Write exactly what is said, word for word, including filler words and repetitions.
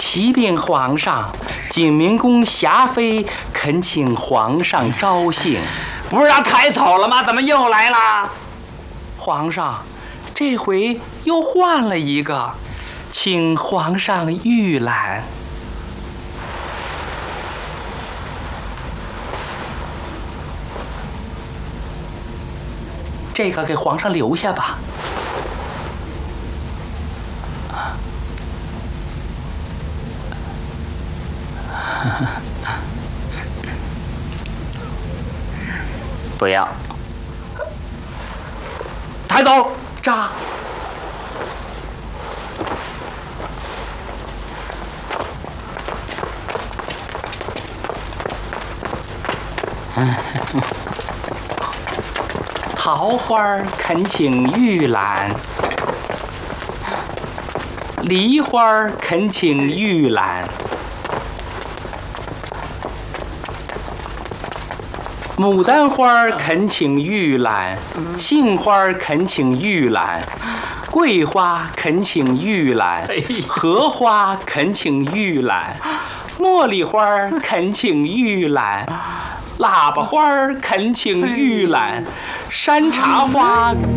启禀皇上，景明宫霞妃恳请皇上招幸。 不是让抬走了吗？怎么又来了？ 皇上，这回又换了一个，请皇上预览。这个给皇上留下吧。 不要，抬走， 扎。桃花恳请预览，梨花恳请预览，牡丹花恳请预览，杏花恳请预览，桂花恳请预览，荷花恳请预览，茉莉花恳请预览，喇叭花恳请预览，山茶花